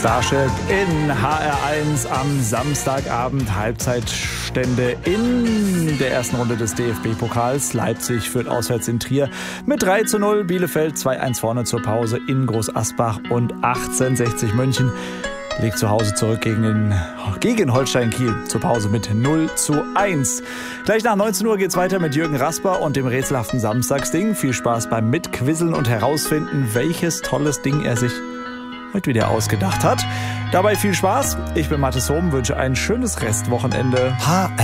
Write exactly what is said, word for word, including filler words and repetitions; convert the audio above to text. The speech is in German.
Starship in H R eins am Samstagabend. Halbzeitstände in der ersten Runde des D F B-Pokals. Leipzig führt auswärts in Trier mit drei zu null. Bielefeld zwei eins vorne zur Pause in Groß Asbach und achtzehnhundertsechzig München legt zu Hause zurück gegen, den, gegen Holstein Kiel zur Pause mit null zu eins. Gleich nach neunzehn Uhr geht's weiter mit Jürgen Rasper und dem rätselhaften Samstagsding. Viel Spaß beim Mitquizzeln und herausfinden, welches tolles Ding er sich heute wieder ausgedacht hat. Dabei viel Spaß. Ich bin Mathis Hohm, wünsche ein schönes Restwochenende. H